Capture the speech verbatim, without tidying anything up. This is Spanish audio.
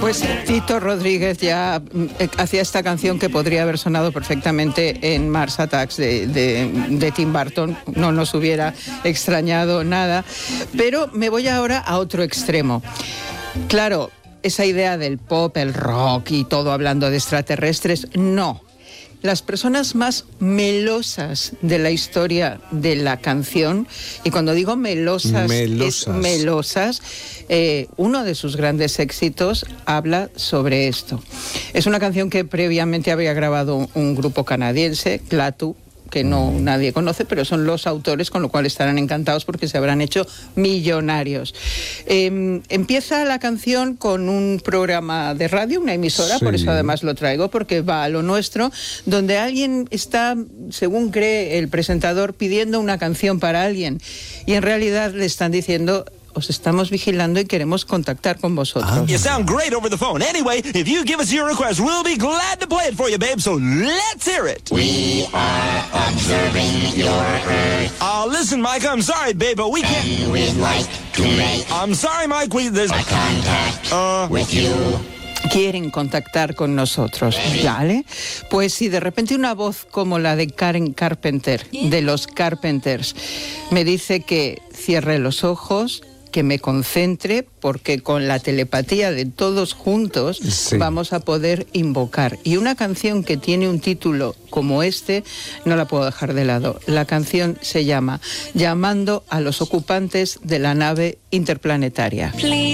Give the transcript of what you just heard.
Pues Tito Rodríguez ya eh, hacía esta canción que podría haber sonado perfectamente en Mars Attacks de, de, de Tim Burton, no nos hubiera extrañado nada, pero me voy ahora a otro extremo. Claro, esa idea del pop, el rock y todo hablando de extraterrestres, no. Las personas más melosas de la historia de la canción, y cuando digo melosas, melosas. es melosas, eh, uno de sus grandes éxitos habla sobre esto. Es una canción que previamente había grabado un grupo canadiense, Klaatu, que no nadie conoce, pero son los autores, con lo cual estarán encantados porque se habrán hecho millonarios. Eh, empieza la canción con un programa de radio, una emisora, sí. Por eso además lo traigo, porque va a lo nuestro, donde alguien está, según cree el presentador, pidiendo una canción para alguien, y en realidad le están diciendo: os estamos vigilando y queremos contactar con vosotros. Ah. You sound great over the phone. Anyway, if you give us your request, we'll be glad to play it for you, babe. So let's hear it. We are observing your Earth. Uh, listen, Mike, I'm sorry, babe, but we can't. And we'd like to make I'm sorry, Mike, we... There's... a contact uh... with you. Quieren contactar con nosotros, ¿vale? Pues si de repente una voz como la de Karen Carpenter, de los Carpenters, me dice que cierre los ojos, que me concentre, porque con la telepatía de todos juntos sí. vamos a poder invocar. Y una canción que tiene un título como este, no la puedo dejar de lado. La canción se llama Llamando a los ocupantes de la nave interplanetaria.